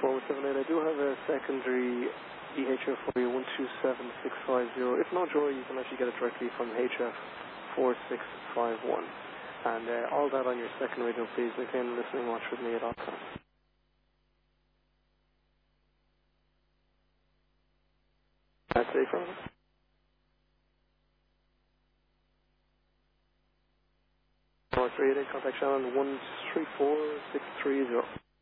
4178. I do have a secondary EHF for you, 127650. If not, Joy, you can actually get it directly from HF 4651. And all that on your second radio, please. Maintain listening watch with me at all times. That's it, Robert. 388, contact Shannon 134630.